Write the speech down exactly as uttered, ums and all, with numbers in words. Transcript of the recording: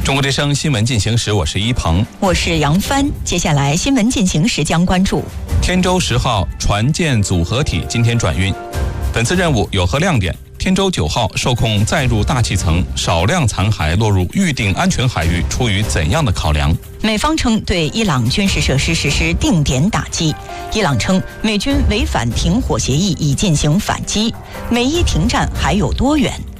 中国之声新闻进行时，我是一鹏， 我是杨帆。接下来新闻进行时将关注天舟十号船舰组合体今天转运，本次任务有何亮点？天舟九号受控载入大气层，少量残骸落入预定安全海域，出于怎样的考量？ 美方称对伊朗军事设施实施定点打击，伊朗称美军违反停火协议已进行反击，美伊停战还有多远？